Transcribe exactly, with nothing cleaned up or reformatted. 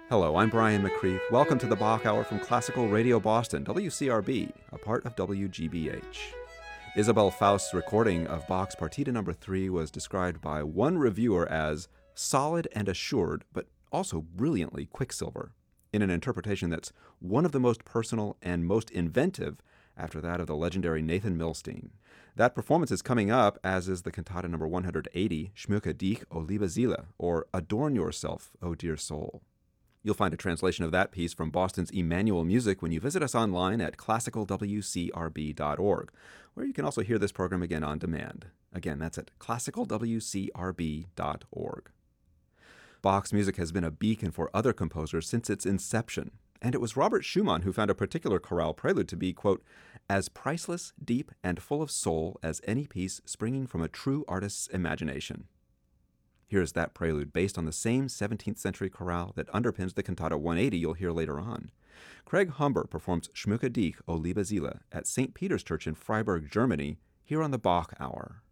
Hello, I'm Brian McCreath. Welcome to the Bach Hour from Classical Radio Boston, W C R B, a part of W G B H. Isabel Faust's recording of Bach's Partita Number three was described by one reviewer as solid and assured, but also brilliantly quicksilver, in an interpretation that's one of the most personal and most inventive after that of the legendary Nathan Milstein. That performance is coming up, as is the cantata number one hundred eighty, Schmücke dich, o liebe Seele, or Adorn Yourself, O Dear Soul. You'll find a translation of that piece from Boston's Emmanuel Music when you visit us online at classical w c r b dot org, where you can also hear this program again on demand. Again, that's at classical w c r b dot org. Bach's music has been a beacon for other composers since its inception, and it was Robert Schumann who found a particular chorale prelude to be, quote, as priceless, deep, and full of soul as any piece springing from a true artist's imagination. Here's that prelude based on the same seventeenth century chorale that underpins the cantata one eighty you'll hear later on. Craig Humber performs Schmücke dich, o liebe Seele at Saint Peter's Church in Freiburg, Germany, here on the Bach Hour.